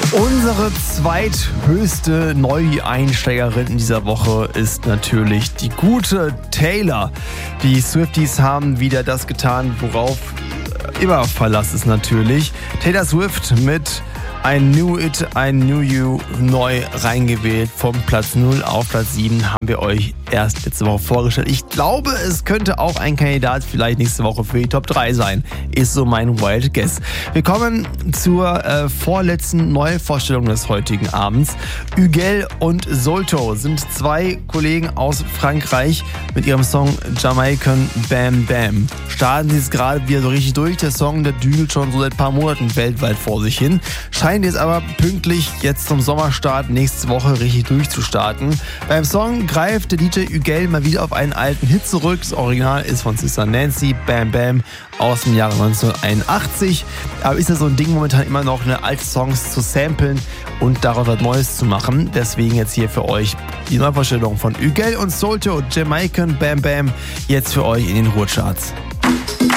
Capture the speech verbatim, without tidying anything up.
Unsere zweithöchste Neueinsteigerin in dieser Woche ist natürlich die gute Taylor. Die Swifties haben wieder das getan, worauf immer Verlass ist natürlich. Taylor Swift mit I Knew It, I Knew You neu reingewählt. Vom Platz null auf Platz sieben haben wir euch erst letzte Woche vorgestellt. Ich glaube, es könnte auch ein Kandidat vielleicht nächste Woche für die Top drei sein. Ist so mein Wild Guess. Wir kommen zur äh, vorletzten Neuvorstellung des heutigen Abends. Huguel und Solto sind zwei Kollegen aus Frankreich mit ihrem Song Jamaican Bam Bam. Starten sie es gerade wieder so richtig durch. Der Song, der düdelt schon so seit ein paar Monaten weltweit vor sich hin. Scheint jetzt aber pünktlich jetzt zum Sommerstart nächste Woche richtig durchzustarten. Beim Song greift der D J Huguel mal wieder auf einen alten Hit zurück. Das Original ist von Sister Nancy, Bam Bam, aus dem Jahre neunzehnhunderteinundachtzig. Aber ist ja so ein Ding momentan immer noch, eine alte Songs zu samplen und daraus was Neues zu machen. Deswegen jetzt hier für euch die Neuvorstellung von Huguel und Solto, Jamaican Bam Bam, jetzt für euch in den Ruhrcharts.